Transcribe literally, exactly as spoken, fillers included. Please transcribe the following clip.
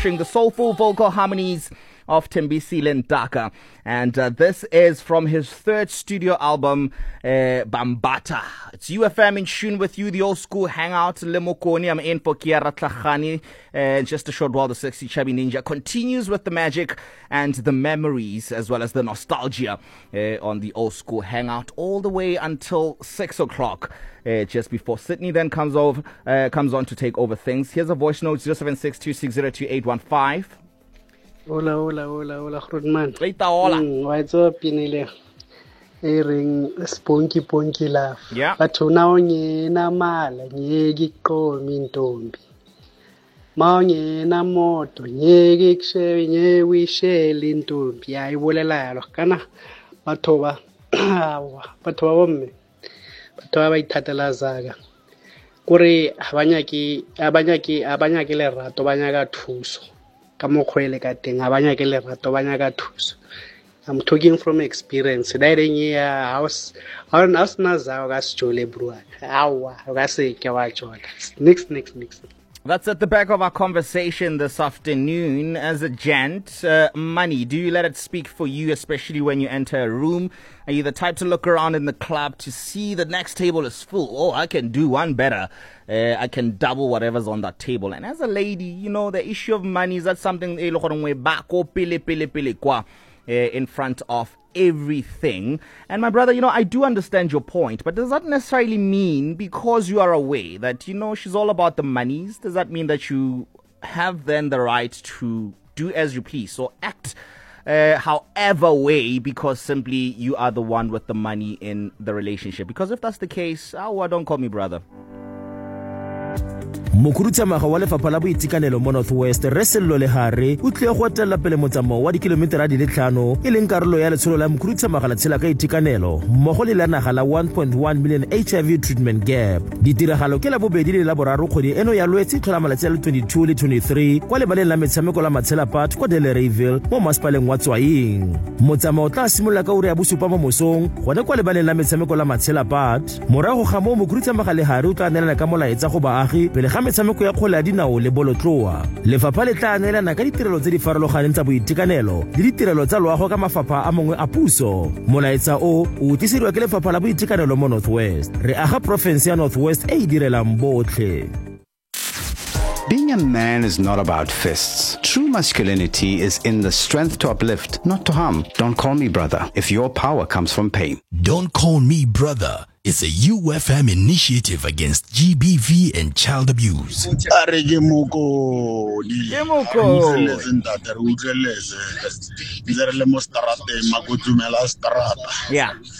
The soulful vocal harmonies of Thembisile Ntaka, and uh, this is from his third studio album, uh, Bambata. It's U F M in tune with you, the old school hangout. Lemokoni, I'm in for Kiara Tlachani. Uh, just a short while, the sexy chubby ninja continues with the magic and the memories, as well as the nostalgia uh, on the old school hangout, all the way until six o'clock. Uh, just before Sydney then comes over, uh, comes on to take over things. Here's a voice note: zero seven six two six zero two eight one five. Hola, hola, hola, hola, Grootman. Leita hola. Mm, what's up, Pinele? Ering spunky punky laugh. Yeah. But now nye na mala nye giko mintombi. Ma nye na moto nye gikshe nye wishe lintombi. Ai bolela lo kana bathoba. Awa, bathoba bomme. Bathoba ba ithatela zaga. Kore abanyaki abanyaki abanyaki le rato banyaka thuso. I'm talking from experience. That in here, house, house, house, naza, gas chole bro. Awa, gas ikawa chole. Next, next, next. That's at the back of our conversation this afternoon. As a gent, uh, money, do you let it speak for you, especially when you enter a room? Are you the type to look around in the club to see the next table is full? Oh, I can do one better. Uh, I can double whatever's on that table. And as a lady, you know, the issue of money is that something in front of everything. And my brother, you know, I do understand your point, but does that necessarily mean because you are away that, you know, she's all about the monies? Does that mean that you have then the right to do as you please or act uh, however way because simply you are the one with the money in the relationship? Because if that's the case, oh, don't call me brother. Mokurutsamaga wa lefapha la boitekanelo mo Northwest Resello Lehare o tlile go etela pele motsamao wa dikilometera di le tlhano e leng karolo ya letsholo la mokurutsamaga la tshela ka itekanelo mmogo le la naga la one point one million H I V treatment gap. Ditiragalo ke la bobedi le la boraro kgwedi eno ya lwetse tlhola malatsi a le twenty-two le twenty-three kwa lebaleng la metshameko la Matshela Park kwa Delareyville mo masepaleng wa Tswaing. Motsamao tla simolola ka ura ya bosupa mo mosong gone kwa lebaleng la metshameko la Matshela Park. Morago ga moo mokurutsamaga Lehare o tla neelana ka molaetsa go baagi pele ga metshameko ya kgwele ya dinao le bolotloa. Lefapha le tla neelana ka ditirelo tse di farologaneng tsa boitekanelo le ditirelo tsa loago ka mafapha a mangwe a puso. Molaetsa o o tlisediwa ke lefapha la boitekanelo mo Northwest. Re aga province ya Northwest e e direlang botlhe. Being a man is not about fists. True masculinity is in the strength to uplift, not to harm. Don't call me brother if your power comes from pain. Don't call me brother. It's a U F M initiative against G B V and child abuse. Yeah.